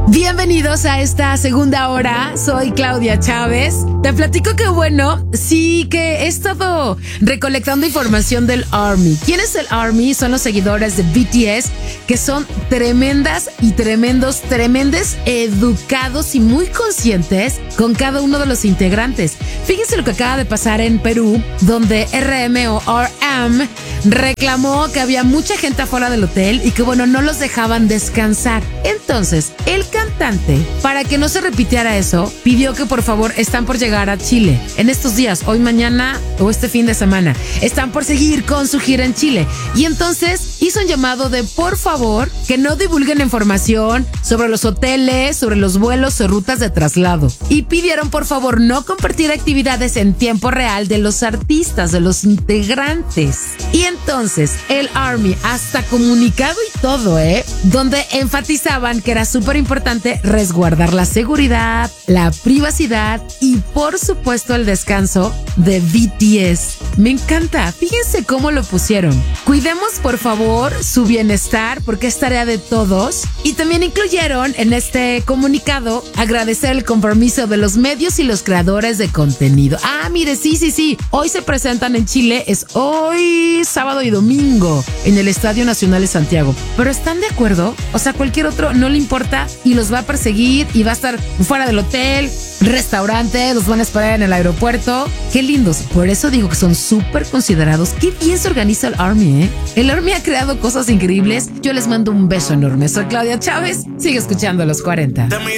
Bienvenidos a esta segunda hora, soy Claudia Chávez. Te platico que sí que he estado recolectando información del ARMY. ¿Quién es el ARMY? Son los seguidores de BTS, que son tremendas y tremendes, educados y muy conscientes con cada uno de los integrantes. Fíjense lo que acaba de pasar en Perú, donde RM reclamó que había mucha gente afuera del hotel y que no los dejaban descansar. Entonces, el cantante, para que no se repitiera eso, pidió que por favor, están por llegar a Chile en estos días, hoy, mañana o este fin de semana, están por seguir con su gira en Chile, y entonces hizo un llamado de por favor que no divulguen información sobre los hoteles, sobre los vuelos o rutas de traslado, y pidieron por favor no compartir actividades en tiempo real de los artistas, de los integrantes. Y entonces el ARMY hasta comunicado y todo, donde enfatizaban que era súper importante resguardar la seguridad, la privacidad y por supuesto el descanso de BTS. Me encanta, fíjense cómo lo pusieron. Cuidemos por favor su bienestar porque es tarea de todos, y también incluyeron en este comunicado agradecer el compromiso de los medios y los creadores de contenido. Mire, sí, hoy se presentan en Chile, es hoy sábado y domingo en el Estadio Nacional de Santiago, pero ¿están de acuerdo? O sea, cualquier otro no le importa y los va a perseguir y va a estar fuera del hotel, restaurante, los van a esperar en el aeropuerto. Qué lindos, por eso digo que son súper considerados. Qué bien se organiza el ARMY, El ARMY ha creado cosas increíbles. Yo les mando un beso enorme. Soy Claudia Chávez, sigue escuchando Los 40.